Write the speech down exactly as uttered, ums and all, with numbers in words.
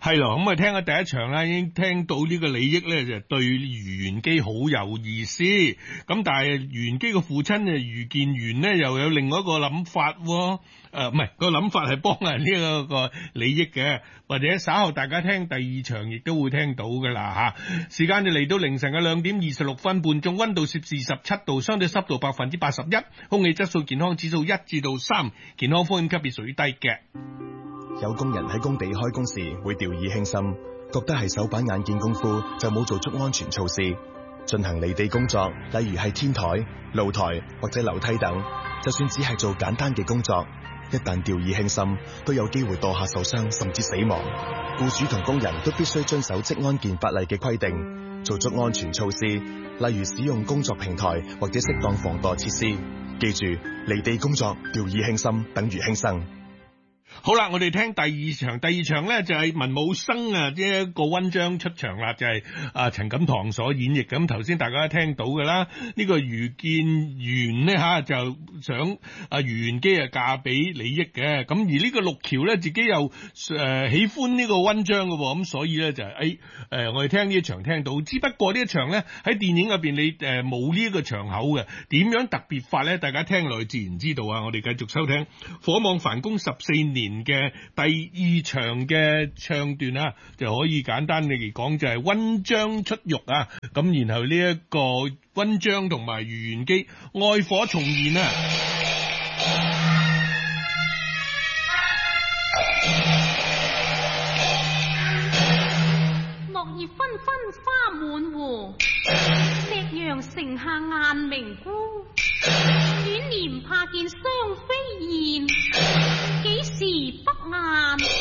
係咯，咁啊聽下第一場啦，已經聽到呢個李益咧就對余元基好有意思，咁但係余元基嘅父親啊余建元咧又有另外一個諗法喎，誒唔係個諗法係幫啊呢個個李益嘅，或者稍後大家聽第二場亦都會聽到噶啦吓。時間就嚟到凌晨嘅兩點二十六分半鐘，溫度攝氏十七度，相對濕度百分之八十一，空氣質素健康指數一至到三，健康風險級別屬於低嘅。 有工人喺工地開工時會掉以輕心，覺得係手板眼見功夫，就冇做足安全措施。進行離地工作，例如係天台、露台或者樓梯等，就算只係做簡單嘅工作，一旦掉以輕心，都有機會墮下受傷甚至死亡。僱主同工人都必須遵守職安健法例嘅規定，做足安全措施，例如使用工作平台或者適當防墮設施。記住，離地工作掉以輕心等於輕生。 好啦，我哋聽第二場，第二場咧就係、是、文武生啊，即係一個溫章出場啦，就係、是、啊陳錦棠所演繹。咁頭先大家聽到嘅啦，呢、這個余建元咧吓就想啊余元基啊嫁俾李益嘅，咁而呢個陸橋咧自己又誒、呃、喜歡呢個溫章嘅，咁所以咧就係誒誒我哋聽呢一場聽到，只不過呢一場咧喺電影入邊你誒冇呢一個場口嘅，點樣特別法咧？大家聽落去自然知道啊！我哋繼續收聽火網繁工十四年嘅第二場嘅唱段啊，就可以簡單嚟講就係溫章出獄啊，咁然後呢一個溫章同埋余元基愛火重燃啊。 落葉紛紛花滿湖，夕陽城下雁鳴孤。遠年怕見雙飛燕，幾時不雁